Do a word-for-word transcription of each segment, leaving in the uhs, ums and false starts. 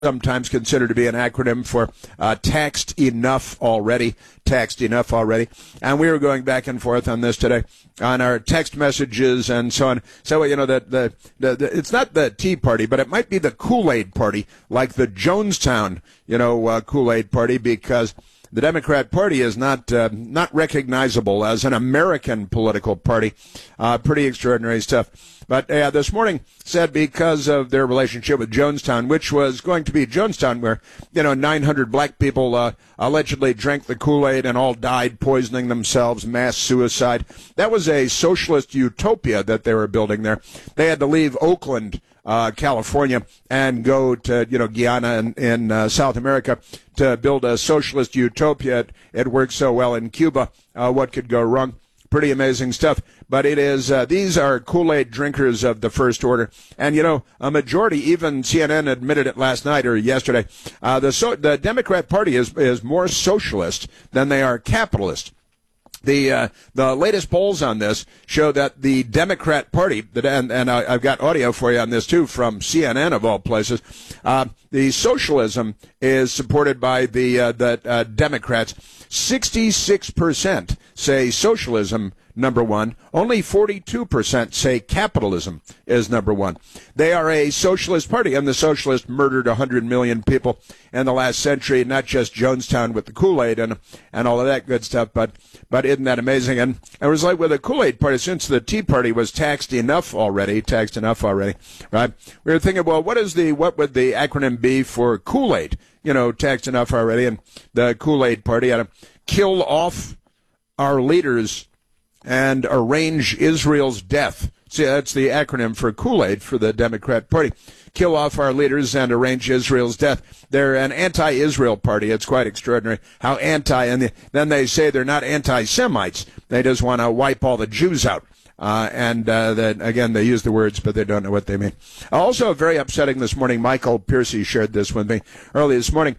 sometimes considered to be an acronym for uh, taxed enough already, taxed enough already. And we were going back and forth on this today on our text messages and so on. So, you know, the, the, the, the it's not the Tea Party, but it might be the Kool-Aid Party, like the Jonestown, you know, uh, Kool-Aid Party, because the Democrat Party is not uh, not recognizable as an American political party. Uh, pretty extraordinary stuff. But uh, this morning said because of their relationship with Jonestown, which was going to be Jonestown, where, you know, nine hundred black people uh, allegedly drank the Kool-Aid and all died poisoning themselves, mass suicide. That was a socialist utopia that they were building there. They had to leave Oakland, uh, California, and go to, you know, Guyana in, in uh, South America to build a socialist utopia. It, it worked so well in Cuba. Uh, what could go wrong? Pretty amazing stuff. But it is, uh, these are Kool-Aid drinkers of the first order. And, you know, a majority, even C N N admitted it last night or yesterday, uh, the, so, the Democrat Party is, is more socialist than they are capitalist. The uh, the latest polls on this show that the Democrat Party, that, and, and I, I've got audio for you on this too from C N N of all places, uh, the socialism is supported by the, uh, the uh, Democrats. sixty-six percent say socialism number one. Only forty-two percent say capitalism is number one. They are a socialist party, and the socialists murdered one hundred million people in the last century, not just Jonestown with the Kool-Aid and and all of that good stuff, but but isn't that amazing? And it was like with the Kool-Aid Party, since the Tea Party was taxed enough already, taxed enough already, right? We were thinking, well, what is the what would the acronym be for Kool-Aid? You know, taxed enough already, and the Kool-Aid Party had to kill off our leaders and arrange Israel's death. See, that's the acronym for Kool-Aid for the Democrat Party. Kill off our leaders and arrange Israel's death. They're an anti-Israel party. It's quite extraordinary how anti, and the, then they say they're not anti-Semites. They just want to wipe all the Jews out. Uh, and uh, then, again, they use the words, but they don't know what they mean. Also, very upsetting this morning, Michael Piercy shared this with me early this morning.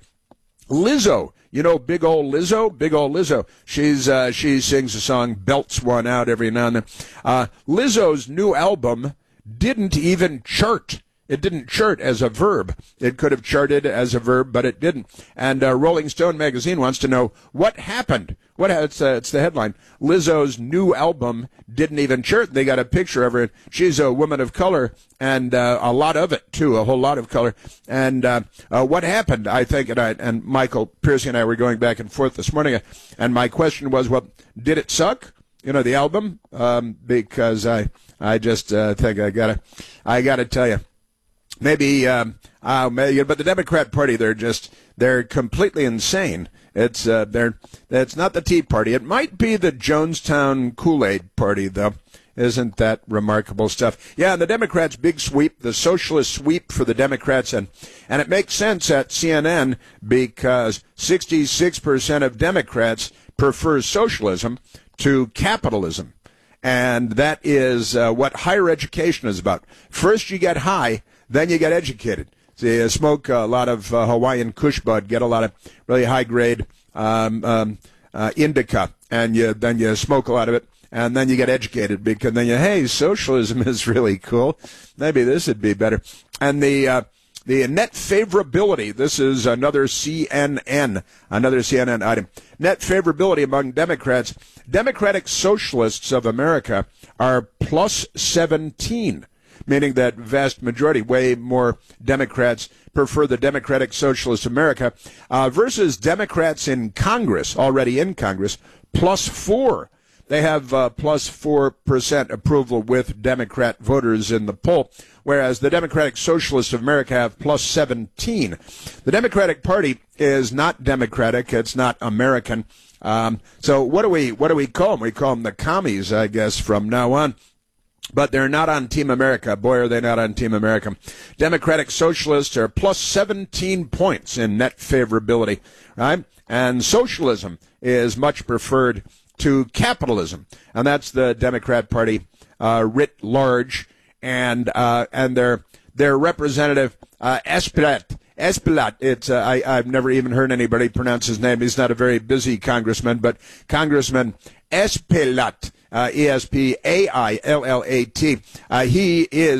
Lizzo. You know, big old Lizzo, big old Lizzo. She's uh, she sings a song, belts one out every now and then. Uh, Lizzo's new album didn't even chart. It didn't chart as a verb. It could have charted as a verb, but it didn't. And uh, Rolling Stone magazine wants to know what happened. What it's, uh, it's the headline. Lizzo's new album didn't even chart. They got a picture of her. She's a woman of color, and uh, a lot of it too, a whole lot of color. And uh, uh, what happened? I think, and, I, and Michael Piercy and I were going back and forth this morning, and my question was, well, did it suck? You know, the album, um, because I I just uh, think I gotta I gotta tell you. Maybe, um, uh, maybe, but the Democrat Party, they're just, they're completely insane. It's, uh, they're, it's not the Tea Party. It might be the Jonestown Kool-Aid Party, though. Isn't that remarkable stuff? Yeah, and the Democrats' big sweep, the socialist sweep for the Democrats, and, and it makes sense at C N N because sixty-six percent of Democrats prefer socialism to capitalism. And that is uh, what higher education is about. First you get high, then you get educated. So you smoke a lot of uh, Hawaiian Kush bud, get a lot of really high-grade um, um, uh, indica, and you, then you smoke a lot of it, and then you get educated because then you, hey, socialism is really cool. Maybe this would be better. And the uh, the net favorability, this is another C N N, another C N N item. Net favorability among Democrats. Democratic Socialists of America are plus seventeen. Meaning that vast majority, way more Democrats prefer the Democratic Socialist America, uh, versus Democrats in Congress, already in Congress, plus four. They have uh, plus four percent approval with Democrat voters in the poll, whereas the Democratic Socialists of America have plus seventeen. The Democratic Party is not democratic. It's not American. Um, so what do we what do we call them? We call them the commies, I guess, from now on. But they're not on Team America. Boy, are they not on Team America. Democratic Socialists are plus seventeen points in net favorability, right? And socialism is much preferred to capitalism. And that's the Democrat Party uh, writ large. And uh, and their their representative, uh, Espaillat, Espaillat, it's, uh, I, I've never even heard anybody pronounce his name. He's not a very busy congressman, but Congressman Espaillat, uh, E S P A I L L A T, uh, he is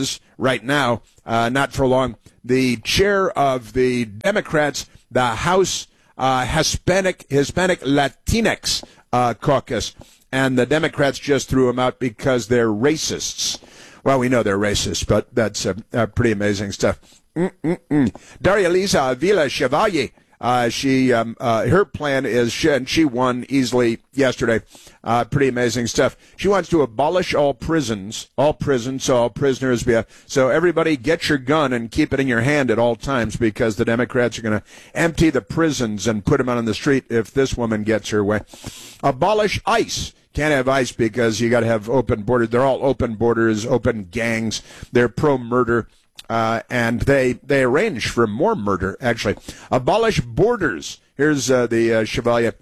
right now, uh, not for long, the chair of the Democrats, the House uh, Hispanic Hispanic Latinx uh, caucus, and the Democrats just threw him out because they're racists. Well, we know they're racist, but that's uh, uh, pretty amazing stuff. Mm-mm-mm. Daria Lisa Avila Chevalier, uh, she, um, uh, her plan is, she, and she won easily yesterday. Uh, pretty amazing stuff. She wants to abolish all prisons, all prisons, so all prisoners be, a, so everybody get your gun and keep it in your hand at all times, because the Democrats are going to empty the prisons and put them out on the street if this woman gets her way. Abolish ICE. Can't have ICE because you got to have open borders. They're all open borders, open gangs. They're pro-murder. Uh, and they they arrange for more murder, actually. Abolish borders. Here's uh, the uh, Chevalier,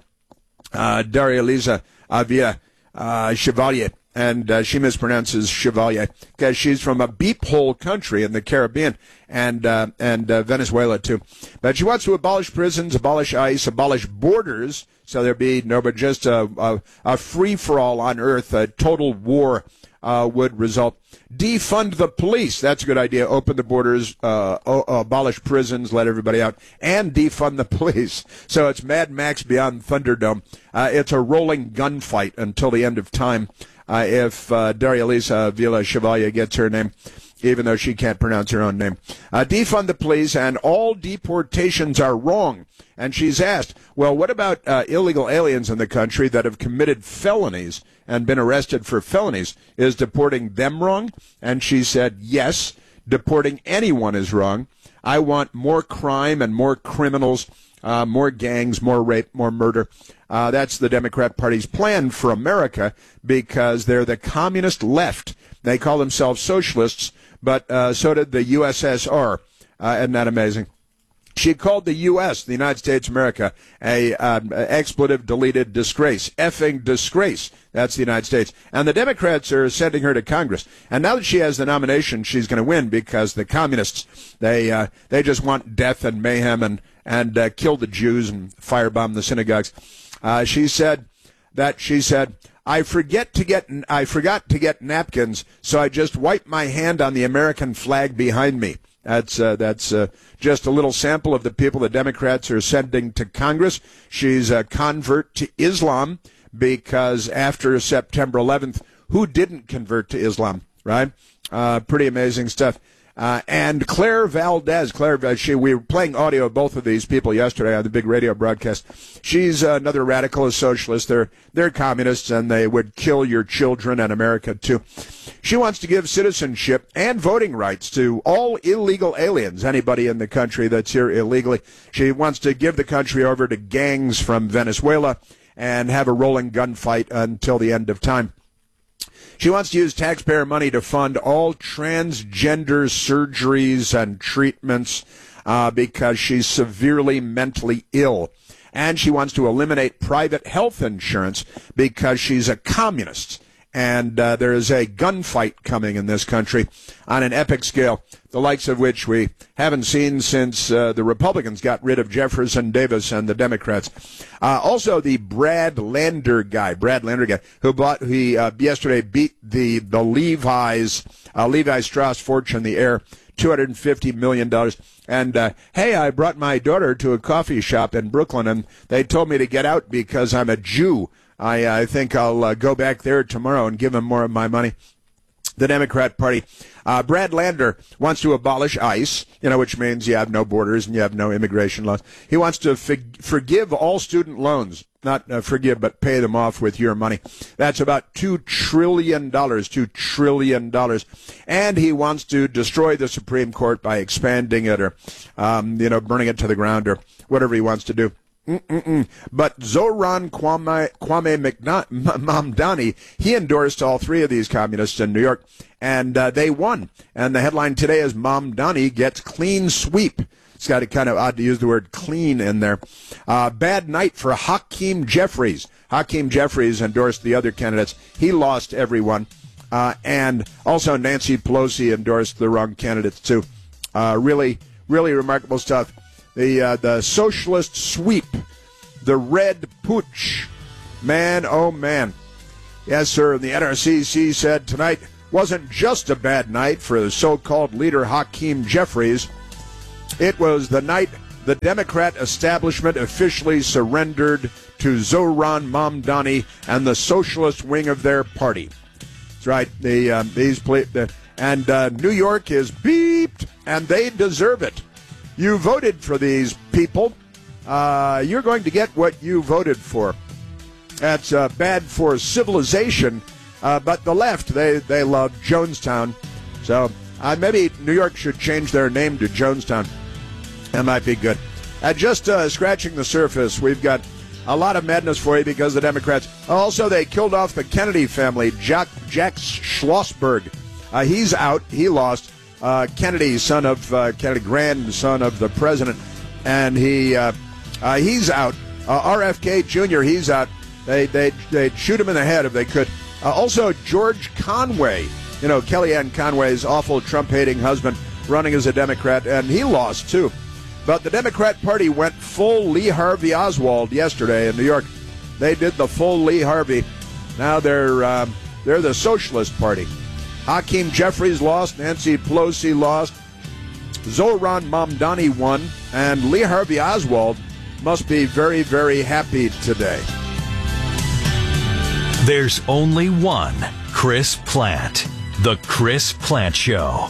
uh, Daria Lisa Avila uh, Chevalier, and uh, she mispronounces Chevalier because she's from a beep hole country in the Caribbean, and uh, and uh, Venezuela too. But she wants to abolish prisons, abolish ICE, abolish borders, so there be no, but just a, a, a free-for-all on Earth, a total war uh, would result. Defund the police. That's a good idea. Open the borders, uh, o- abolish prisons, let everybody out, and defund the police. So it's Mad Max Beyond Thunderdome. Uh, it's a rolling gunfight until the end of time. Uh, if uh, Daria Lisa Vila Chevalier gets her name, even though she can't pronounce her own name. Uh, defund the police, and all deportations are wrong. And she's asked, well, what about uh, illegal aliens in the country that have committed felonies and been arrested for felonies? Is deporting them wrong? And she said, yes, deporting anyone is wrong. I want more crime and more criminals, uh, more gangs, more rape, more murder. Uh, that's the Democrat Party's plan for America, because they're the communist left. They call themselves socialists, but uh, so did the U S S R. Uh, isn't that amazing? She called the U S, the United States of America, a um, expletive-deleted disgrace, effing disgrace. That's the United States. And the Democrats are sending her to Congress. And now that she has the nomination, she's going to win, because the communists, they uh, they just want death and mayhem and, and uh, kill the Jews and firebomb the synagogues. Uh, she said that, she said, I forget to get, I forgot to get napkins, so I just wiped my hand on the American flag behind me. That's uh, that's uh, just a little sample of the people the Democrats are sending to Congress. She's a convert to Islam, because after September eleventh, who didn't convert to Islam, right? Uh, pretty amazing stuff. Uh, and Claire Valdez, Claire, she, we were playing audio of both of these people yesterday on the big radio broadcast. She's uh, another radical, a socialist. They're, they're communists, and they would kill your children and America, too. She wants to give citizenship and voting rights to all illegal aliens, anybody in the country that's here illegally. She wants to give the country over to gangs from Venezuela and have a rolling gunfight until the end of time. She wants to use taxpayer money to fund all transgender surgeries and treatments uh, because she's severely mentally ill. And she wants to eliminate private health insurance because she's a communist. And uh, there is a gunfight coming in this country on an epic scale, the likes of which we haven't seen since uh, the Republicans got rid of Jefferson Davis and the Democrats. Uh, also, the Brad Lander guy, Brad Lander guy, who bought, he uh, yesterday beat the the Levi's uh, Levi Strauss fortune, the heir, two hundred fifty million dollars. And, uh, hey, I brought my daughter to a coffee shop in Brooklyn, and they told me to get out because I'm a Jew. I, I think I'll uh, go back there tomorrow and give him more of my money. The Democrat Party. Uh, Brad Lander wants to abolish ICE, you know, which means you have no borders and you have no immigration laws. He wants to fig- forgive all student loans, not uh, forgive, but pay them off with your money. That's about two trillion dollars, two trillion dollars. And he wants to destroy the Supreme Court by expanding it or, um, you know, burning it to the ground or whatever he wants to do. Mm-mm-mm. But Zoran Kwame, Kwame McNa- Mamdani, he endorsed all three of these communists in New York, and uh, they won. And the headline today is Mamdani gets clean sweep. It's got a kind of odd to use the word clean in there. Uh, bad night for Hakeem Jeffries. Hakeem Jeffries endorsed the other candidates. He lost everyone. Uh, and also Nancy Pelosi endorsed the wrong candidates, too. Uh, really, really remarkable stuff. The uh, the socialist sweep, the red pooch. Man, oh man. Yes, sir. The N R C C said tonight wasn't just a bad night for the so-called leader Hakeem Jeffries. It was the night the Democrat establishment officially surrendered to Zohran Mamdani and the socialist wing of their party. That's right. The um, these the, and uh, New York is beeped, and they deserve it. You voted for these people. Uh, you're going to get what you voted for. That's uh, bad for civilization, uh, but the left, they, they love Jonestown. So uh, maybe New York should change their name to Jonestown. That might be good. Uh, just uh, scratching the surface, we've got a lot of madness for you because the Democrats. Also, they killed off the Kennedy family. Jack, Jack Schlossberg. Uh, he's out. He lost. Uh, Kennedy, son of uh, Kennedy, grandson of the president. And he uh, uh, he's out. Uh, R F K Junior, he's out. They, they, they'd shoot him in the head if they could. Uh, also, George Conway. You know, Kellyanne Conway's awful Trump-hating husband running as a Democrat, and he lost, too. But the Democrat Party went full Lee Harvey Oswald yesterday in New York. They did the full Lee Harvey. Now they're um, they're the Socialist Party. Hakeem Jeffries lost. Nancy Pelosi lost. Zohran Mamdani won. And Lee Harvey Oswald must be very, very happy today. There's only one Chris Plante. The Chris Plante Show.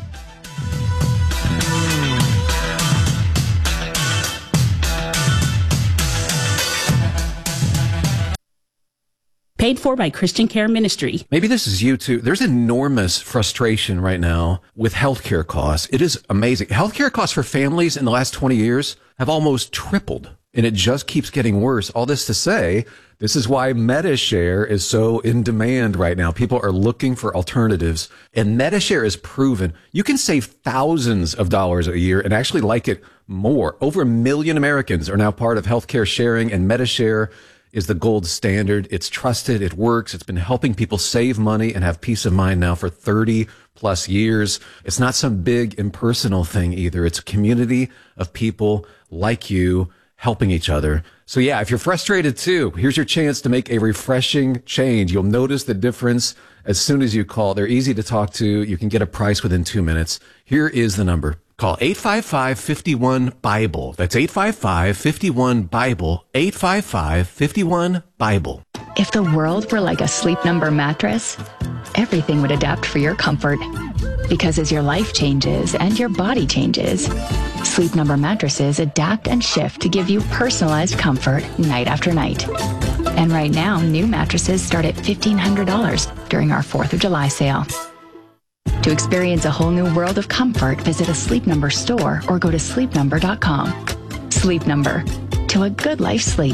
Paid for by Christian Care Ministry. Maybe this is you too. There's enormous frustration right now with healthcare costs. It is amazing. Healthcare costs for families in the last twenty years have almost tripled, and it just keeps getting worse. All this to say, this is why Medi-Share is so in demand right now. People are looking for alternatives, and Medi-Share is proven you can save thousands of dollars a year and actually like it more. Over a million Americans are now part of healthcare sharing, and Medi-Share is the gold standard. It's trusted. It works. It's been helping people save money and have peace of mind now for thirty plus years. It's not some big impersonal thing either. It's a community of people like you helping each other. So yeah, if you're frustrated too, here's your chance to make a refreshing change. You'll notice the difference as soon as you call. They're easy to talk to. You can get a price within two minutes. Here is the number. Call eight five five, five one, BIBLE. That's eight five five, five one, BIBLE. eight five five, five one, BIBLE. If the world were like a Sleep Number mattress, everything would adapt for your comfort. Because as your life changes and your body changes, Sleep Number mattresses adapt and shift to give you personalized comfort night after night. And right now, new mattresses start at fifteen hundred dollars during our fourth of July sale. To experience a whole new world of comfort, visit a Sleep Number store or go to sleep number dot com. Sleep Number. To a good life sleep.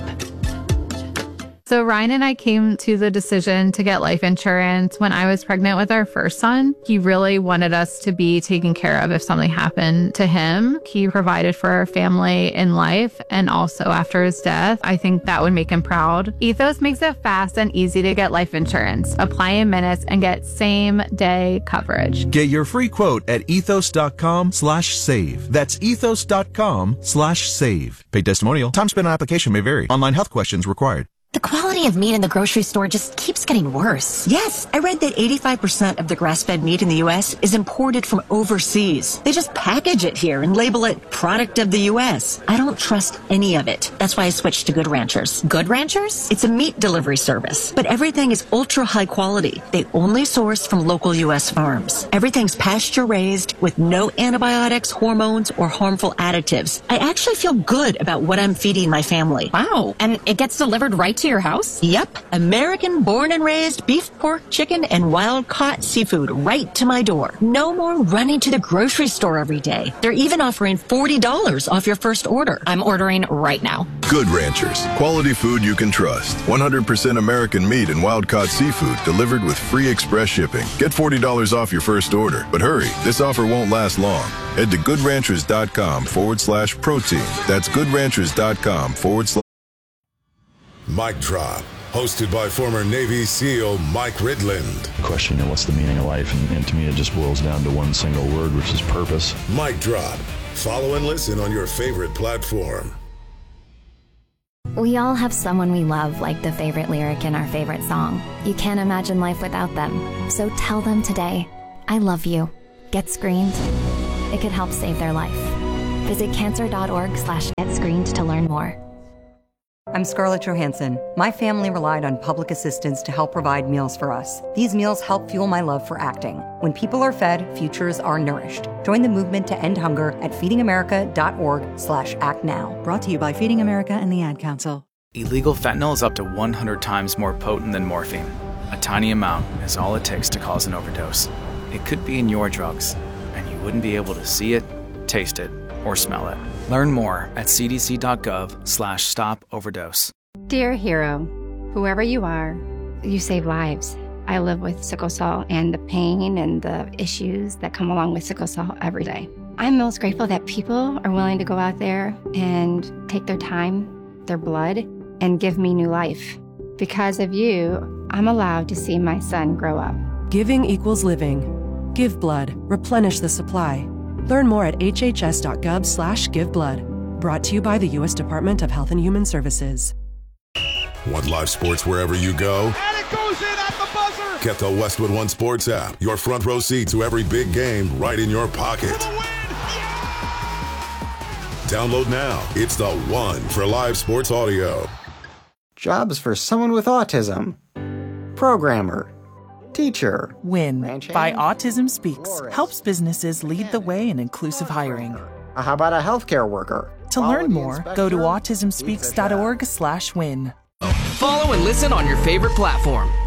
So Ryan and I came to the decision to get life insurance when I was pregnant with our first son. He really wanted us to be taken care of if something happened to him. He provided for our family in life and also after his death. I think that would make him proud. Ethos makes it fast and easy to get life insurance. Apply in minutes and get same day coverage. Get your free quote at ethos.com slash save. That's ethos.com slash save. Paid testimonial. Time spent on application may vary. Online health questions required. The quality of meat in the grocery store just keeps getting worse. Yes, I read that eighty-five percent of the grass-fed meat in the U S is imported from overseas. They just package it here and label it product of the U S. I don't trust any of it. That's why I switched to Good Ranchers. Good Ranchers? It's a meat delivery service, but everything is ultra high quality. They only source from local U S farms. Everything's pasture-raised with no antibiotics, hormones, or harmful additives. I actually feel good about what I'm feeding my family. Wow, and it gets delivered right to to your house? Yep. American born and raised beef, pork, chicken, and wild-caught seafood right to my door. No more running to the grocery store every day. They're even offering forty dollars off your first order. I'm ordering right now. Good Ranchers. Quality food you can trust. one hundred percent American meat and wild-caught seafood delivered with free express shipping. Get forty dollars off your first order. But hurry, this offer won't last long. Head to goodranchers.com forward slash protein. That's goodranchers.com forward slash Mic Drop, hosted by former Navy SEAL Mike Ridland. The question, you know, what's the meaning of life? And, and to me, it just boils down to one single word, which is purpose. Mic Drop. Follow and listen on your favorite platform. We all have someone we love, like the favorite lyric in our favorite song. You can't imagine life without them. So tell them today, I love you. Get screened. It could help save their life. Visit cancer.org slash get screened to learn more. I'm Scarlett Johansson. My family relied on public assistance to help provide meals for us. These meals help fuel my love for acting. When people are fed, futures are nourished. Join the movement to end hunger at feedingamerica.org slash act now. Brought to you by Feeding America and the Ad Council. Illegal fentanyl is up to one hundred times more potent than morphine. A tiny amount is all it takes to cause an overdose. It could be in your drugs, and you wouldn't be able to see it, taste it, or smell it. Learn more at cdc.gov slash stop overdose. Dear hero, whoever you are, you save lives. I live with sickle cell and the pain and the issues that come along with sickle cell every day. I'm most grateful that people are willing to go out there and take their time, their blood, and give me new life. Because of you, I'm allowed to see my son grow up. Giving equals living. Give blood. Replenish the supply. Learn more at hhs.gov slash giveblood. Brought to you by the U S Department of Health and Human Services. Want live sports wherever you go? And it goes in at the buzzer! Get the Westwood One Sports app. Your front row seat to every big game right in your pocket. Download now. It's the one for live sports audio. Jobs for someone with autism. Programmer. Teacher. WIN by Autism Speaks helps businesses lead the way in inclusive hiring. How about a healthcare worker? To learn more, go to autism speaks dot org slash win. Follow and listen on your favorite platform.